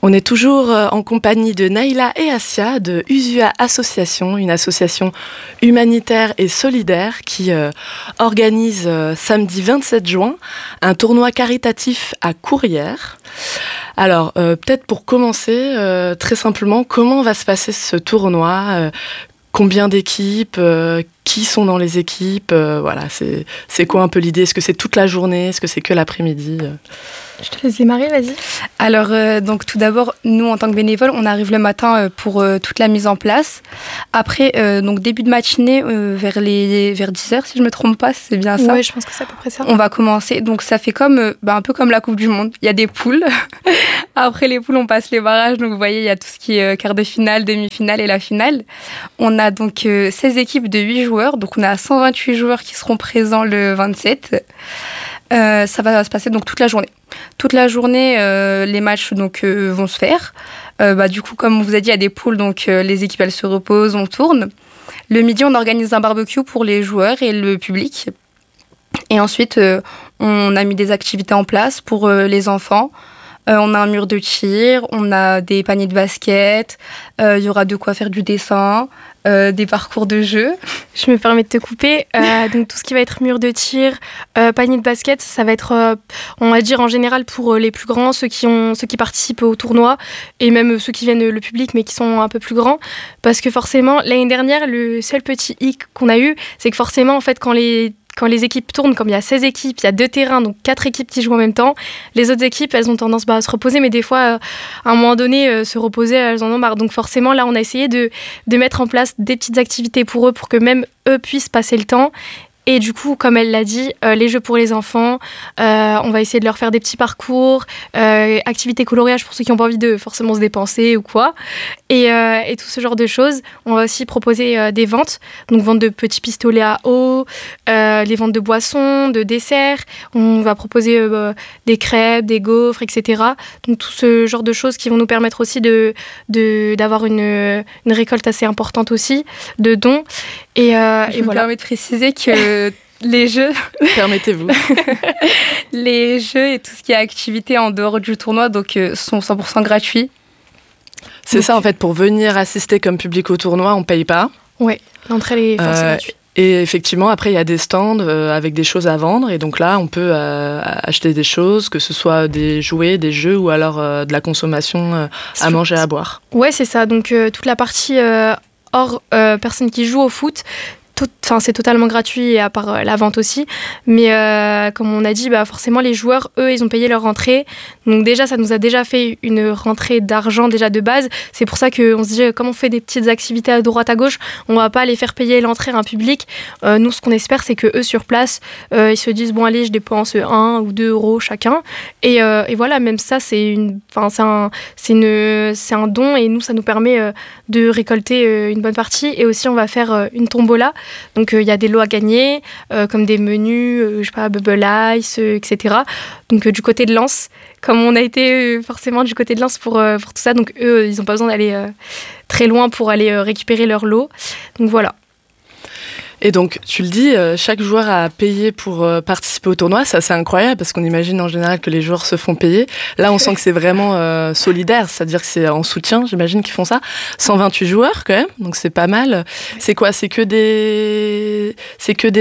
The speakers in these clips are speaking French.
On est toujours en compagnie de Naïla et Assia de Usua Association, une association humanitaire et solidaire qui organise samedi 27 juin un tournoi caritatif à Courrières. Alors, peut-être pour commencer, très simplement, comment va se passer ce tournoi ? Combien d'équipes ? Qui sont dans les équipes ? Voilà, c'est quoi un peu l'idée ? Est-ce que c'est toute la journée ? Est-ce que c'est que l'après-midi ? Je te laisse démarrer, vas-y. Alors, donc tout d'abord, nous, en tant que bénévoles, on arrive le matin pour toute la mise en place. Après, donc début de matinée, vers 10h, si je ne me trompe pas, c'est bien ça. Oui, je pense que c'est à peu près ça. On va commencer. Donc, ça fait comme, un peu comme la Coupe du Monde. Il y a des poules. Après les poules, on passe les barrages. Donc, vous voyez, il y a tout ce qui est quart de finale, demi-finale et la finale. On a donc 16 équipes de 8 joueurs. Donc, on a 128 joueurs qui seront présents le 27. Ça va se passer donc toute la journée. Toute la journée, les matchs vont se faire. Du coup, comme on vous a dit, il y a des poules, donc les équipes elles se reposent, on tourne. Le midi, on organise un barbecue pour les joueurs et le public. Et ensuite, on a mis des activités en place pour les enfants. On a un mur de tir, on a des paniers de basket, il y aura de quoi faire du dessin, des parcours de jeu. Je me permets de te couper. Donc tout ce qui va être mur de tir, panier de basket, ça va être, on va dire en général pour les plus grands, ceux qui participent au tournoi et même ceux qui viennent le public mais qui sont un peu plus grands. Parce que forcément, l'année dernière, le seul petit hic qu'on a eu, c'est que forcément, en fait, quand les équipes tournent, comme il y a 16 équipes, il y a 2 terrains, donc 4 équipes qui jouent en même temps. Les autres équipes, elles ont tendance à se reposer, mais des fois, à un moment donné, se reposer, elles en ont marre. Donc forcément, là, on a essayé de mettre en place des petites activités pour eux, pour que même eux puissent passer le temps. Et du coup, comme elle l'a dit, les jeux pour les enfants, on va essayer de leur faire des petits parcours, activités coloriage pour ceux qui n'ont pas envie de forcément se dépenser ou quoi, et tout ce genre de choses. On va aussi proposer des ventes, donc vente de petits pistolets à eau, les ventes de boissons, de desserts. On va proposer des crêpes, des gaufres, etc. Donc tout ce genre de choses qui vont nous permettre aussi d'avoir une récolte assez importante aussi, de dons. Et je me permets de préciser que les jeux... Permettez-vous. Les jeux et tout ce qui est activité en dehors du tournoi sont 100% gratuits. C'est ça, en fait, pour venir assister comme public au tournoi, on ne paye pas. Oui, l'entrée est forcément gratuite. Et effectivement, après, il y a des stands avec des choses à vendre. Et donc là, on peut acheter des choses, que ce soit des jouets, des jeux ou alors de la consommation à manger, à boire. Ouais, c'est ça. Donc toute la partie hors personnes qui jouent au foot, c'est totalement gratuit, à part la vente aussi. Mais comme on a dit, forcément, les joueurs, eux, ils ont payé leur rentrée. Donc déjà, ça nous a déjà fait une rentrée d'argent déjà de base. C'est pour ça qu'on se dit, comme on fait des petites activités à droite, à gauche, on va pas les faire payer l'entrée à un public. Nous, ce qu'on espère, c'est que eux sur place, ils se disent, bon, allez, je dépense 1 ou 2 euros chacun. Et voilà, même ça, c'est un don. Et nous, ça nous permet de récolter une bonne partie. Et aussi, on va faire une tombola. Donc il y a des lots à gagner, comme des menus, je sais pas, Bubble Ice, etc. Donc du côté de Lens, comme on a été forcément du côté de Lens pour tout ça, donc eux, ils n'ont pas besoin d'aller très loin pour aller récupérer leur lot. Donc voilà. Et donc, tu le dis, chaque joueur a payé pour participer au tournoi. Ça, c'est incroyable parce qu'on imagine en général que les joueurs se font payer. Là, on sent que c'est vraiment solidaire, c'est-à-dire que c'est en soutien, j'imagine qu'ils font ça. 128 joueurs quand même, donc c'est pas mal. C'est quoi ? C'est que des gars ?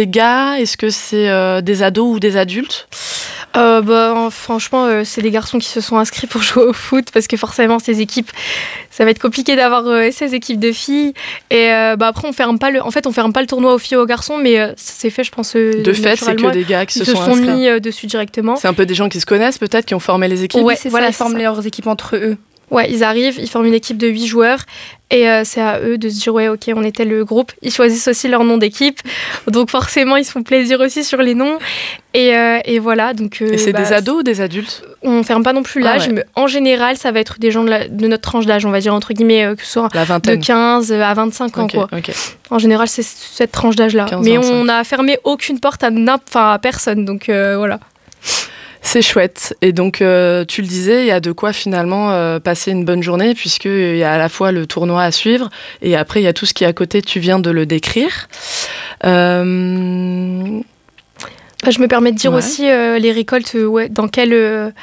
Est-ce que c'est des ados ou des adultes ? Franchement, c'est des garçons qui se sont inscrits pour jouer au foot parce que forcément, ces équipes, ça va être compliqué d'avoir 16 équipes de filles. Et après, on ferme pas le tournoi aux filles et aux garçons, mais c'est fait, je pense. De fait, c'est que des gars qui se sont mis dessus directement. C'est un peu des gens qui se connaissent peut-être, qui ont formé les équipes. Ouais, voilà, ils forment leurs équipes entre eux. Ouais, ils arrivent, ils forment une équipe de 8 joueurs et c'est à eux de se dire ouais, ok, on était le groupe. Ils choisissent aussi leur nom d'équipe, donc forcément ils se font plaisir aussi sur les noms et voilà. Donc et c'est des ados ou des adultes ? On ferme pas non plus l'âge, mais en général ça va être des gens de notre tranche d'âge, on va dire entre guillemets, que ce soit de 15 à 25 ans quoi. Okay. En général c'est cette tranche d'âge là, mais on n'a fermé aucune porte à personne, donc voilà. C'est chouette. Et donc, tu le disais, il y a de quoi finalement passer une bonne journée puisqu'il y a à la fois le tournoi à suivre et après, il y a tout ce qui est à côté, tu viens de le décrire. Je me permets de dire aussi les récoltes, dans quel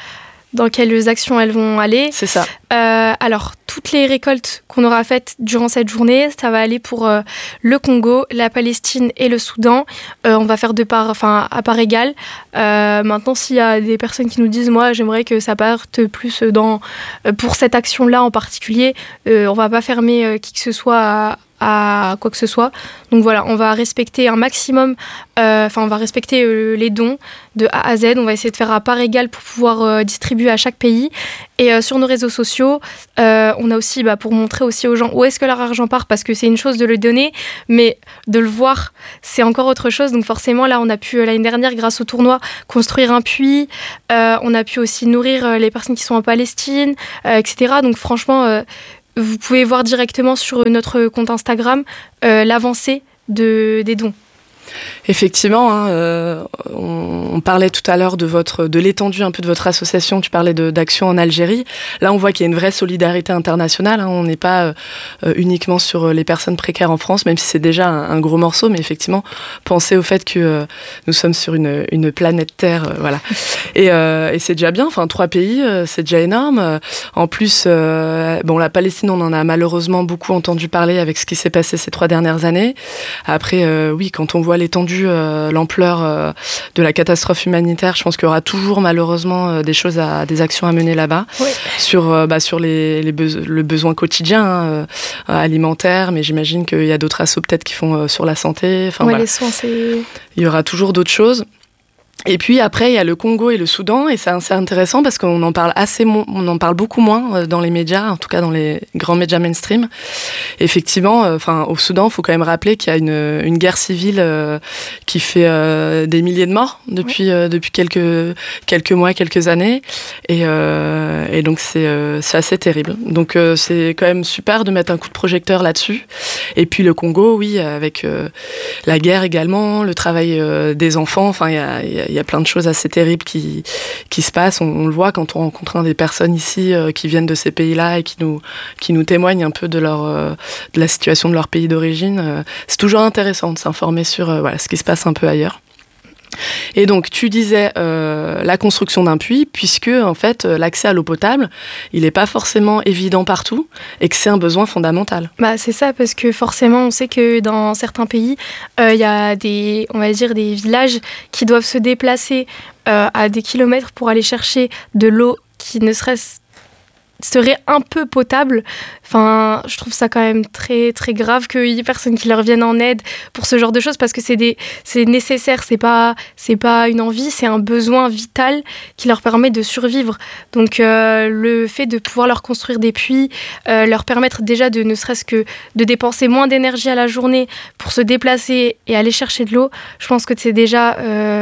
dans quelles actions elles vont aller. C'est ça. Alors, toutes les récoltes qu'on aura faites durant cette journée, ça va aller pour le Congo, la Palestine et le Soudan. On va faire à part égale. Maintenant, s'il y a des personnes qui nous disent « Moi, j'aimerais que ça parte plus pour cette action-là en particulier », on va pas fermer qui que ce soit à quoi que ce soit. Donc voilà, on va respecter un maximum, on va respecter les dons de A à Z. On va essayer de faire à part égale pour pouvoir distribuer à chaque pays. Et sur nos réseaux sociaux, on a aussi, pour montrer aussi aux gens où est-ce que leur argent part, parce que c'est une chose de le donner, mais de le voir, c'est encore autre chose. Donc forcément, là, on a pu, l'année dernière, grâce au tournoi, construire un puits. On a pu aussi nourrir les personnes qui sont en Palestine, etc. Donc franchement... vous pouvez voir directement sur notre compte Instagram l'avancée des dons. Effectivement, on parlait tout à l'heure de l'étendue un peu de votre association. Tu parlais d'action en Algérie. Là, on voit qu'il y a une vraie solidarité internationale. On n'est pas uniquement sur les personnes précaires en France, même si c'est déjà un gros morceau. Mais effectivement, pensez au fait que nous sommes sur une planète Terre, voilà. Et c'est déjà bien. 3 pays, c'est déjà énorme. En plus, la Palestine, on en a malheureusement beaucoup entendu parler avec ce qui s'est passé ces 3 dernières années. Après, oui, quand on voit l'étendue, l'ampleur de la catastrophe humanitaire, je pense qu'il y aura toujours malheureusement des actions à mener là-bas, oui. sur le besoin quotidien alimentaire, mais j'imagine qu'il y a d'autres assos peut-être qui font sur la santé. Voilà. Les soins, il y aura toujours d'autres choses. Et puis après, il y a le Congo et le Soudan, et c'est assez intéressant parce qu'on en parle on en parle beaucoup moins dans les médias, en tout cas dans les grands médias mainstream. Effectivement, au Soudan, il faut quand même rappeler qu'il y a une guerre civile qui fait des milliers de morts depuis quelques mois, quelques années, et donc c'est assez terrible. Donc c'est quand même super de mettre un coup de projecteur là-dessus. Et puis le Congo, oui, avec la guerre également, le travail des enfants, il y a plein de choses assez terribles qui se passent. On le voit quand on rencontre des personnes ici qui viennent de ces pays-là et qui nous témoignent un peu de la situation de leur pays d'origine. C'est toujours intéressant de s'informer sur ce qui se passe un peu ailleurs. Et donc, tu disais la construction d'un puits, puisque en fait, l'accès à l'eau potable, il n'est pas forcément évident partout et que c'est un besoin fondamental. C'est ça, parce que forcément, on sait que dans certains pays, il y a des villages qui doivent se déplacer à des kilomètres pour aller chercher de l'eau qui serait un peu potable. Je trouve ça quand même très, très grave qu'il y ait personne qui leur vienne en aide pour ce genre de choses, parce que c'est nécessaire, c'est pas une envie, c'est un besoin vital qui leur permet de survivre. Donc le fait de pouvoir leur construire des puits, leur permettre déjà ne serait-ce que de dépenser moins d'énergie à la journée pour se déplacer et aller chercher de l'eau, je pense que c'est déjà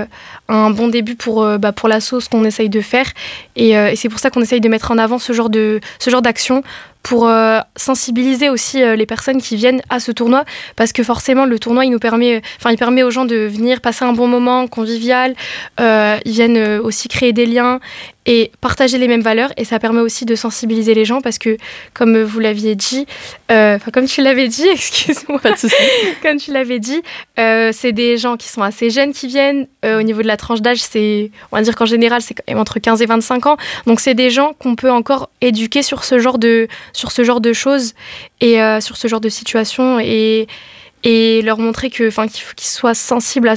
un bon début pour la sauce qu'on essaye de faire, et c'est pour ça qu'on essaye de mettre en avant ce genre d'action, pour sensibiliser aussi les personnes qui viennent à ce tournoi, parce que forcément le tournoi il permet aux gens de venir passer un bon moment convivial, ils viennent aussi créer des liens et partager les mêmes valeurs, et ça permet aussi de sensibiliser les gens, parce que comme vous l'aviez dit, comme tu l'avais dit, excuse-moi, pas de souci. Comme tu l'avais dit, c'est des gens qui sont assez jeunes qui viennent, au niveau de la tranche d'âge, on va dire qu'en général c'est quand même entre 15 et 25 ans, donc c'est des gens qu'on peut encore éduquer sur ce genre de choses et sur ce genre de situation, et leur montrer qu'il faut qu'ils soient sensibles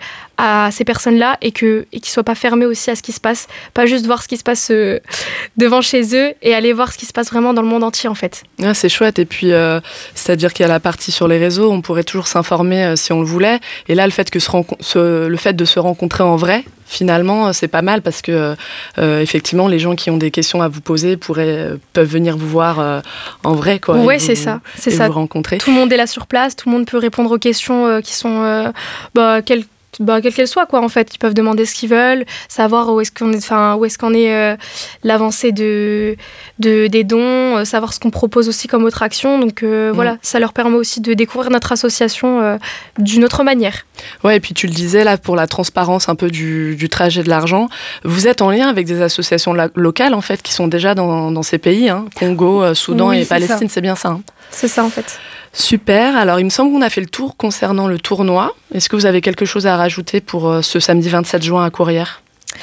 à ces personnes-là, et qu'ils ne soient pas fermés aussi à ce qui se passe, pas juste voir ce qui se passe devant chez eux, et aller voir ce qui se passe vraiment dans le monde entier en fait. Ah, c'est chouette, et puis c'est-à-dire qu'il y a la partie sur les réseaux, on pourrait toujours s'informer si on le voulait, et là le fait de se rencontrer en vrai, finalement c'est pas mal, parce que effectivement les gens qui ont des questions à vous poser peuvent venir vous voir en vrai, quoi. Ouais, c'est ça. Vous rencontrer. Tout le monde est là sur place, tout le monde peut répondre aux questions qui sont quelles qu'elles soient, quoi, en fait. Ils peuvent demander ce qu'ils veulent, savoir où est-ce qu'en est l'avancée des dons, savoir ce qu'on propose aussi comme autre action. Donc voilà, ça leur permet aussi de découvrir notre association d'une autre manière. Ouais, et puis tu le disais là, pour la transparence un peu du trajet de l'argent, vous êtes en lien avec des associations locales en fait qui sont déjà dans ces pays, Congo, Soudan et Palestine, c'est bien ça. C'est ça en fait. Super, alors il me semble qu'on a fait le tour concernant le tournoi. Est-ce que vous avez quelque chose à rajouter pour ce samedi 27 juin à Courrières ?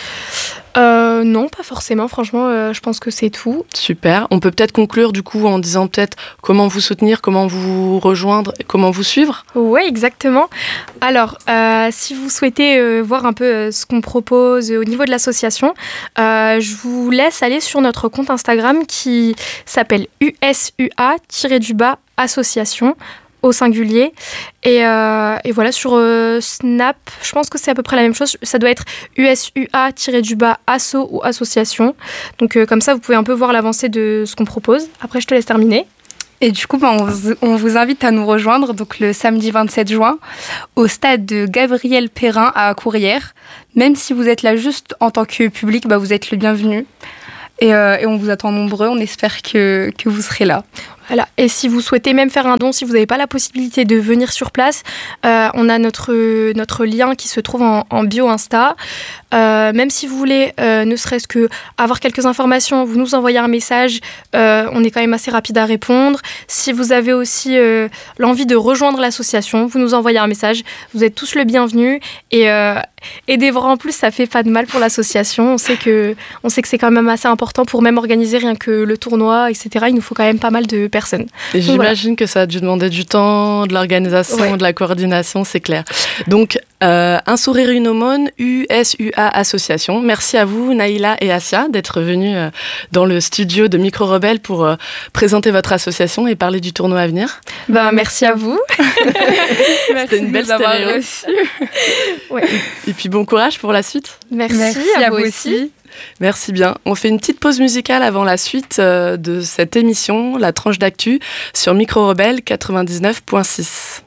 Non, pas forcément. Franchement, je pense que c'est tout. Super. On peut peut-être conclure du coup en disant peut-être comment vous soutenir, comment vous rejoindre, comment vous suivre. Oui, exactement. Alors, si vous souhaitez voir un peu ce qu'on propose au niveau de l'association, je vous laisse aller sur notre compte Instagram qui s'appelle USUA-association au singulier. Et voilà, sur Snap, je pense que c'est à peu près la même chose. Ça doit être USUA-asso ou association. Donc comme ça, vous pouvez un peu voir l'avancée de ce qu'on propose. Après, je te laisse terminer. Et du coup, on vous invite à nous rejoindre donc le samedi 27 juin au stade de Gabriel Perrin à Courrières. Même si vous êtes là juste en tant que public, vous êtes le bienvenu. Et on vous attend nombreux. On espère que vous serez là. Voilà. Et si vous souhaitez même faire un don, si vous n'avez pas la possibilité de venir sur place, on a notre lien qui se trouve en bio Insta. Même si vous voulez, ne serait-ce que avoir quelques informations, vous nous envoyez un message. On est quand même assez rapide à répondre. Si vous avez aussi l'envie de rejoindre l'association, vous nous envoyez un message. Vous êtes tous le bienvenu. Et des bras en plus, ça fait pas de mal pour l'association. On sait que c'est quand même assez important pour même organiser rien que le tournoi, etc. Il nous faut quand même pas mal de personnes. Et j'imagine que ça a dû demander du temps, de l'organisation, de la coordination, c'est clair. Donc, un sourire, une aumône, USUA Association. Merci à vous, Naïla et Assia, d'être venus dans le studio de Micro Rebelle pour présenter votre association et parler du tournoi à venir. Merci à vous. C'était une belle stéréo. Ouais. Et puis bon courage pour la suite. Merci à vous aussi. Merci bien. On fait une petite pause musicale avant la suite de cette émission, la tranche d'actu, sur Micro Rebelle 99.6.